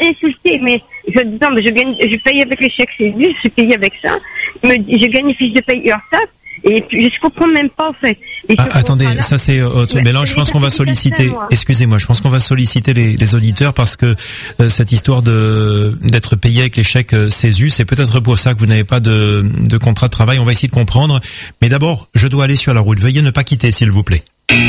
insulté, mais je dis non, mais je paye avec les chèques CESU, je paye avec ça. Je gagne une fiche de paye URSSAF. Et puis, je comprends même pas, en fait. Attendez, ça c'est autre. Mais là, je pense qu'on va solliciter, excusez-moi, je pense qu'on va solliciter les auditeurs parce que cette histoire d'être payé avec les chèques CESU, c'est peut-être pour ça que vous n'avez pas de contrat de travail. On va essayer de comprendre. Mais d'abord, je dois aller sur la route. Veuillez ne pas quitter, s'il vous plaît.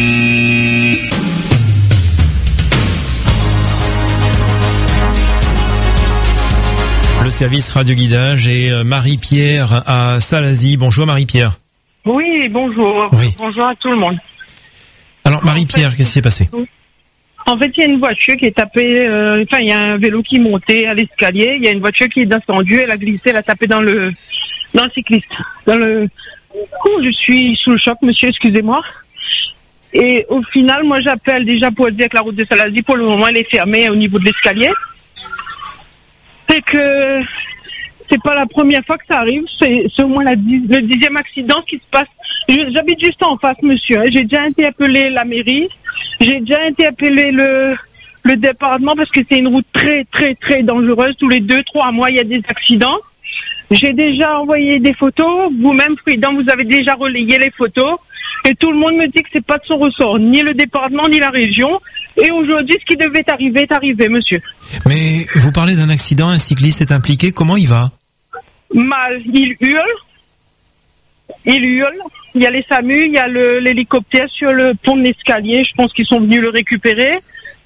Le service radio guidage et Marie-Pierre à Salazie. Bonjour Marie-Pierre. Oui, bonjour. Oui. Bonjour à tout le monde. Alors Marie-Pierre, qu'est-ce qui s'est passé? En fait, il y a une voiture qui est tapée, il y a un vélo qui montait à l'escalier, il y a une voiture qui est descendue, elle a glissé, elle a tapé dans le cycliste. Je suis sous le choc, monsieur, excusez-moi. Et au final, moi j'appelle déjà pour dire que la route de Salazie, pour le moment, elle est fermée au niveau de l'escalier. C'est que c'est pas la première fois que ça arrive, c'est au moins le 10e accident qui se passe. J'habite juste en face, monsieur. J'ai déjà interpellé la mairie, j'ai déjà interpellé le département parce que c'est une route très, très, très dangereuse. Tous les 2-3 mois, il y a des accidents. J'ai déjà envoyé des photos. Vous-même, Freedom, vous avez déjà relayé les photos. Et tout le monde me dit que c'est pas de son ressort, ni le département, ni la région. Et aujourd'hui, ce qui devait arriver est arrivé, monsieur. Mais vous parlez d'un accident, un cycliste est impliqué, comment il va? Mal, il hurle. Il y a les SAMU, il y a l'hélicoptère sur le pont de l'escalier, je pense qu'ils sont venus le récupérer.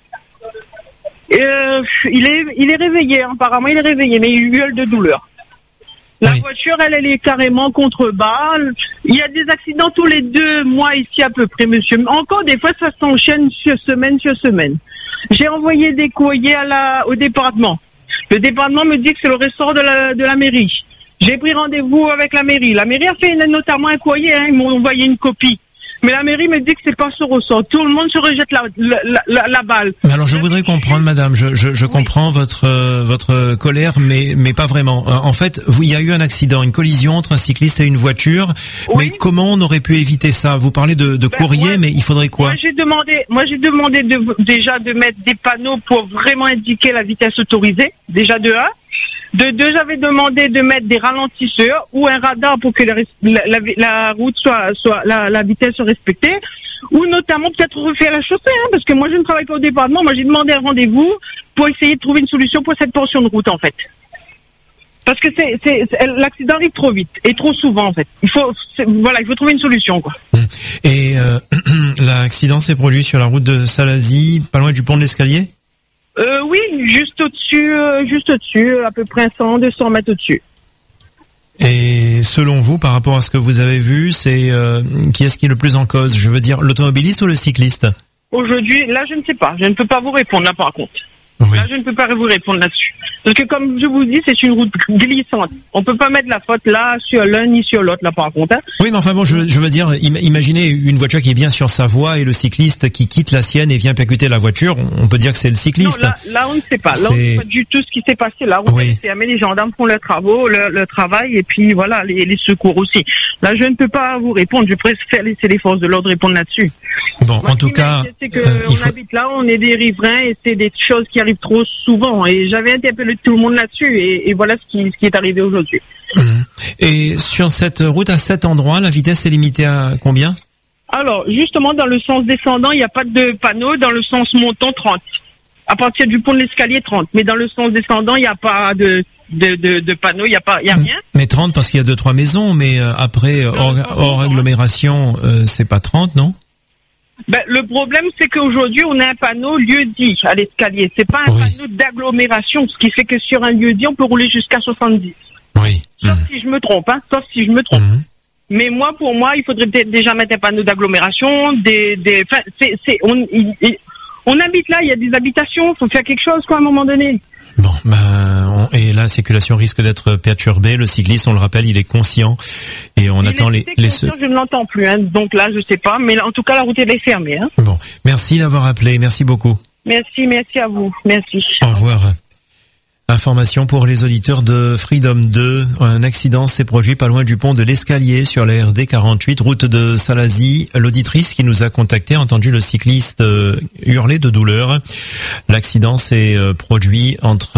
Il est réveillé, apparemment il est réveillé, mais il hurle de douleur. La voiture, elle est carrément contrebas. Il y a des accidents tous les 2 mois ici à peu près, monsieur. Encore des fois, ça s'enchaîne sur semaine. J'ai envoyé des courriers au département. Le département me dit que c'est le ressort de la mairie. J'ai pris rendez-vous avec la mairie. La mairie a fait notamment un courrier, ils m'ont envoyé une copie. Mais la mairie me dit que c'est pas ce ressort. Tout le monde se rejette la balle. Alors je voudrais comprendre, madame, je comprends votre colère, mais pas vraiment. En fait, il y a eu un accident, une collision entre un cycliste et une voiture. Oui. Mais comment on aurait pu éviter ça? Vous parlez de courrier, mais il faudrait quoi? Moi j'ai demandé déjà de mettre des panneaux pour vraiment indiquer la vitesse autorisée, déjà de 1. De 2, j'avais demandé de mettre des ralentisseurs ou un radar pour que la route soit la vitesse soit respectée, ou notamment peut-être refaire la chaussée, parce que moi je ne travaille pas au département. Moi j'ai demandé un rendez-vous pour essayer de trouver une solution pour cette portion de route en fait, parce que l'accident arrive trop vite et trop souvent en fait. Il faut trouver une solution quoi. Et l'accident s'est produit sur la route de Salazie, pas loin du pont de l'escalier? Oui, juste au-dessus, à peu près 100-200 mètres au-dessus. Et selon vous, par rapport à ce que vous avez vu, c'est qui est-ce qui est le plus en cause? Je veux dire, l'automobiliste ou le cycliste? Aujourd'hui, là, je ne sais pas. Je ne peux pas vous répondre, là, par contre. Oui. Là, je ne peux pas vous répondre là-dessus. Parce que, comme je vous dis, c'est une route glissante. On peut pas mettre la faute là, sur l'un, ni sur l'autre, là, par contre. Oui, mais enfin bon, je veux dire, imaginez une voiture qui est bien sur sa voie et le cycliste qui quitte la sienne et vient percuter la voiture. On peut dire que c'est le cycliste. Non, là, on ne sait pas. Là, on ne sait pas du tout ce qui s'est passé. Là, on est fermé, les gendarmes font leurs travaux, le travail, et puis voilà, les secours aussi. Là, je ne peux pas vous répondre. Je préfère laisser les forces de l'ordre répondre là-dessus. Bon, moi, en tout cas, c'est que on habite là, on est des riverains et c'est des choses qui arrivent trop souvent. Et j'avais interpellé tout le monde là-dessus et voilà ce qui est arrivé aujourd'hui. Et sur cette route à cet endroit, la vitesse est limitée à combien? Alors, justement, dans le sens descendant, il n'y a pas de panneau. Dans le sens montant, 30. À partir du pont de l'escalier, 30. Mais dans le sens descendant, il n'y a pas de panneau, il y a rien. Mais 30 parce qu'il y a 2-3 maisons, mais après, hors agglomération, c'est pas 30, non? Ben, le problème, c'est qu'aujourd'hui, on a un panneau lieu-dit à l'escalier. C'est pas un panneau d'agglomération, ce qui fait que sur un lieu-dit, on peut rouler jusqu'à 70. Oui. Sauf si je me trompe, Mais moi, pour moi, il faudrait peut-être déjà mettre un panneau d'agglomération, on habite là, il y a des habitations, faut faire quelque chose, quoi, à un moment donné. Bon, et la circulation risque d'être perturbée. Le cycliste, on le rappelle, il est conscient et on attend les. Je ne l'entends plus, donc là, je sais pas, mais en tout cas, la route elle est fermée. Bon, merci d'avoir appelé, merci beaucoup. Merci à vous, merci. Au revoir. Information pour les auditeurs de Freedom 2. Un accident s'est produit pas loin du pont de l'Escalier sur la RD 48, route de Salazie. L'auditrice qui nous a contacté a entendu le cycliste hurler de douleur. L'accident s'est produit entre